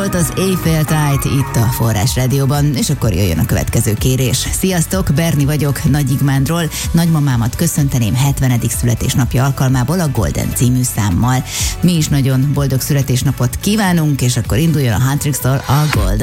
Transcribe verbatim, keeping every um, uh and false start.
volt az Eiffel Tide itt a Forrás Rádióban, és akkor jöjjön a következő kérés. Sziasztok, Berni vagyok Nagyigmánról. Nagymamámat köszönteném hetvenedik születésnapja alkalmából a Golden című számmal. Mi is nagyon boldog születésnapot kívánunk, és akkor induljon a Huntrix-tól a Golden.